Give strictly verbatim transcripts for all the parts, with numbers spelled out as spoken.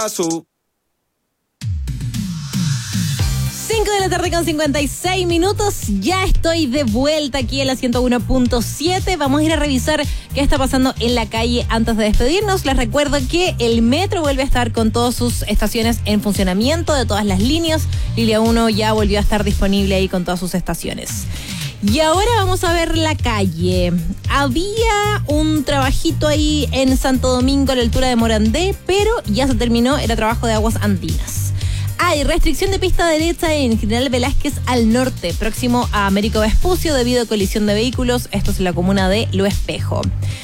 pasó. cinco de la tarde con cincuenta y seis minutos. Ya estoy de vuelta aquí en la ciento uno punto siete. Vamos a ir a revisar qué está pasando en la calle antes de despedirnos. Les recuerdo que el metro vuelve a estar con todas sus estaciones en funcionamiento de todas las líneas. Línea uno ya volvió a estar disponible ahí con todas sus estaciones. Y ahora vamos a ver la calle. Había un trabajito ahí en Santo Domingo a la altura de Morandé, pero ya se terminó, era trabajo de aguas andinas. Hay restricción de pista derecha en General Velázquez al norte, próximo a Américo Vespucio, debido a colisión de vehículos. Esto es en la comuna de Lo Espejo.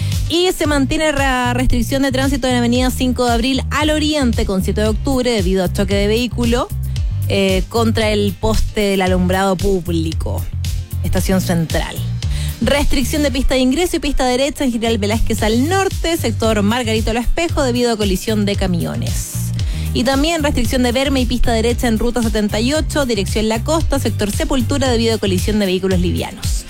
Y se mantiene la restricción de tránsito en la avenida cinco de abril al oriente con siete de octubre, debido a choque de vehículo eh, contra el poste del alumbrado público. Estación Central. Restricción de pista de ingreso y pista derecha en General Velázquez al norte, sector Margarito Lo Espejo, debido a colisión de camiones. Y también restricción de verme y pista derecha en ruta setenta y ocho, dirección La Costa, sector Sepultura, debido a colisión de vehículos livianos.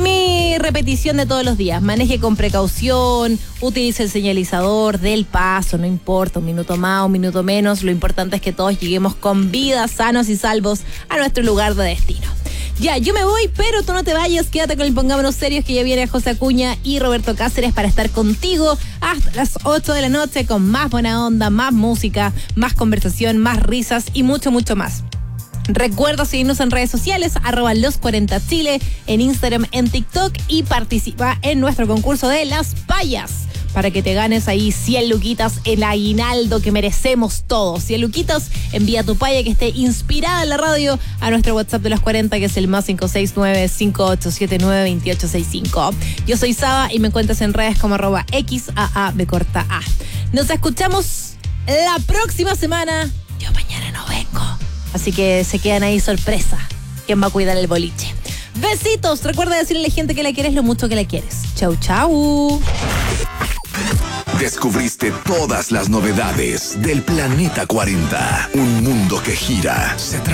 Mi repetición de todos los días: maneje con precaución, utilice el señalizador, dé el paso, no importa, un minuto más, un minuto menos, lo importante es que todos lleguemos con vida, sanos y salvos a nuestro lugar de destino. Ya, yo me voy, pero tú no te vayas, quédate con el Pongámonos Serios, que ya viene José Acuña y Roberto Cáceres para estar contigo hasta las ocho de la noche con más buena onda, más música, más conversación, más risas y mucho, mucho más. Recuerda seguirnos en redes sociales, arroba los cuarenta Chile, en Instagram, en TikTok, y participa en nuestro concurso de las payas, para que te ganes ahí cien luquitas, el aguinaldo que merecemos todos. cien luquitas, envía tu paya que esté inspirada en la radio a nuestro WhatsApp de los cuarenta, que es el más cinco seis nueve, cinco ocho siete nueve, dos ocho seis cinco. Yo soy Saba y me encuentras en redes como arroba X A A B corta A. Nos escuchamos la próxima semana. Yo mañana no vengo, así que se quedan ahí sorpresa. ¿Quién va a cuidar el boliche? Besitos. Recuerda decirle a la gente que la quieres lo mucho que la quieres. Chau, chau. Descubriste todas las novedades del Planeta cuarenta. Un mundo que gira. Se